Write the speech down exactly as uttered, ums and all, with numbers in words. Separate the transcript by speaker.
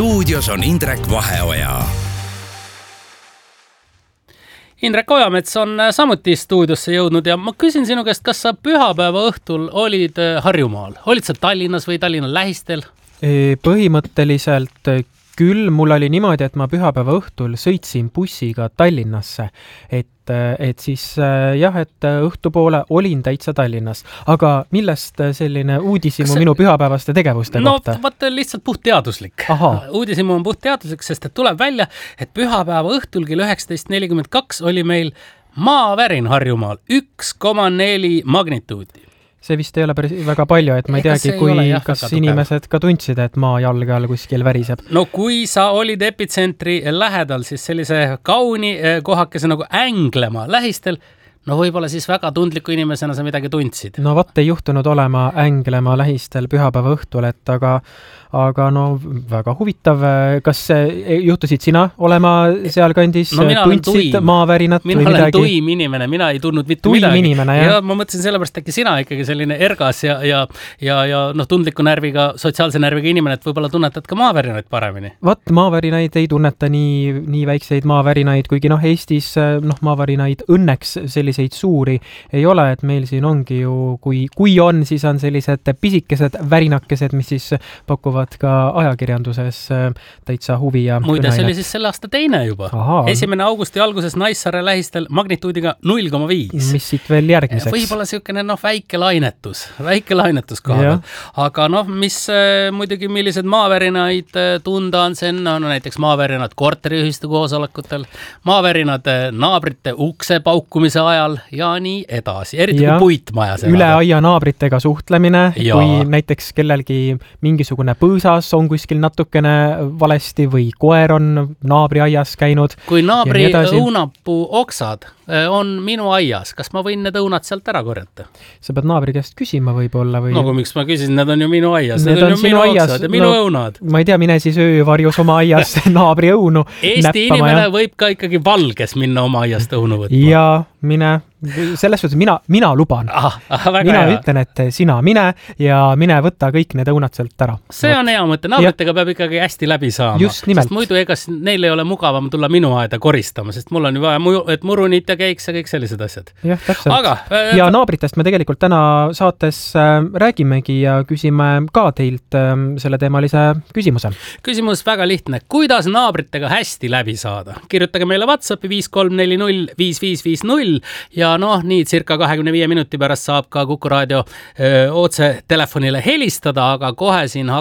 Speaker 1: stuudios on Indrek Vaheoja.
Speaker 2: Indrek Ojamets on samuti stuudiosse jõudnud ja ma küsin sinu käest, kas sa pühapäeva õhtul olid Harjumaal? Olid sa Tallinnas või Tallinna lähistel?
Speaker 3: Põhimõtteliselt küll, mul oli niimoodi, et ma pühapäeva õhtul sõitsin bussiga Tallinnasse, et, et siis jah, et õhtupoole olin täitsa Tallinnas. Aga millest selline uudisimu see... minu pühapäevaste tegevuste
Speaker 2: no,
Speaker 3: kohta?
Speaker 2: No, vaata lihtsalt puhtteaduslik. Uudisimu on puhtteaduslik, sest et tuleb välja, et pühapäeva õhtul kell üheksateist nelikümmend kaks oli meil maavärin Harjumaal üks koma neli magnituudi.
Speaker 3: See vist ei ole päris väga palju, et ma ei teagi, kui ole, jah, kas inimesed ka tundsid, et maa jalge all kuskil väriseb.
Speaker 2: No kui sa olid epitsentri lähedal, siis sellise kauni kohakese nagu Änglema lähistel, no võib-olla siis väga tundliku inimesena sa midagi tundsid.
Speaker 3: No vat ei juhtunud olema Änglema lähistel pühapäeva õhtul, et aga, aga no väga huvitav. Kas juhtusid sina olema seal kandis?
Speaker 2: No mina olen
Speaker 3: tundsid maavärinat
Speaker 2: mina
Speaker 3: või midagi?
Speaker 2: Mina olen tuim inimene, mina ei tundnud mitte
Speaker 3: tuim
Speaker 2: midagi.
Speaker 3: Inimene,
Speaker 2: ja ma mõtlesin sellepärast äkki sina ikkagi selline ergas ja, ja, ja, ja noh, tundliku närviga, sotsiaalse närviga inimene, et võib-olla tunnetad ka maavärinaid paremini.
Speaker 3: Vat maavärinaid ei tunneta nii, nii väikseid maavärinaid, kuigi noh, Eestis noh, maavärinaid õnneks selliseid suuri ei ole, et meil siin ongi ju, kui, kui on, siis on sellised pisikesed värinakesed, mis siis pakuvad ka ajakirjanduses täitsa huvi ja
Speaker 2: muide,
Speaker 3: kõneainet.
Speaker 2: See oli siis selle aasta teine juba.
Speaker 3: Aha.
Speaker 2: Esimene augusti alguses Naissaare lähistel magnituudiga null koma viis.
Speaker 3: Mis siit veel järgmiseks?
Speaker 2: Võib-olla siukene noh, väike lainetus, väike lainetus kohal. Aga noh, mis muidugi millised maavärinaid tunda on see, no näiteks maavärinad korteriühistu koosolekutel, maavärinad naabrite ukse paukumise ajal ja nii edasi, eriti ja. Kui puitmajas.
Speaker 3: Üle aia naabritega suhtlemine, ja. Kui näiteks kellelgi mingisugune põõsas on kuskil natukene valesti või koer on naabri aias käinud.
Speaker 2: Kui naabri õunapuu oksad on minu aias, kas ma võin need õunad sealt ära korjata?
Speaker 3: Sa pead naabri käest küsima võib-olla või...
Speaker 2: No kui miks ma küsin, need on ju minu aias,
Speaker 3: need,
Speaker 2: need on,
Speaker 3: on
Speaker 2: ju minu
Speaker 3: aias.
Speaker 2: oksad ja minu
Speaker 3: no,
Speaker 2: õunad.
Speaker 3: Ma ei tea, mine siis öövarjus oma aias naabri õunu
Speaker 2: Eesti
Speaker 3: näppama,
Speaker 2: inimene
Speaker 3: ja...
Speaker 2: võib ka ikkagi valges minna oma aiast õunu võtma.
Speaker 3: Ja mine... Selles suhtes mina, mina luban.
Speaker 2: Ah, ah,
Speaker 3: mina
Speaker 2: hea.
Speaker 3: Ütlen, et sina mine ja mine võtta kõik need õunad sealt ära.
Speaker 2: See on hea mõte. Naabritega peab ikkagi hästi läbi saama.
Speaker 3: Just nimelt.
Speaker 2: Sest muidu egas neil ei ole mugavam tulla minu aeda koristama, sest mul on ju vaja, et murunit ja keiks ja kõik sellised asjad.
Speaker 3: Jah, täpselt.
Speaker 2: Aga, äh,
Speaker 3: ja naabritest me tegelikult täna saates äh, räägimegi ja küsime ka teilt äh, selle teemalise küsimuse.
Speaker 2: Küsimus väga lihtne. Kuidas naabritega hästi läbi saada? Kirjutage meile WhatsAppi viis kolm neli null viis viis viis null ja noh, nii circa kahekümne viie minuti pärast saab ka Kuku Raadio öö, otse telefonile helistada, aga kohe siin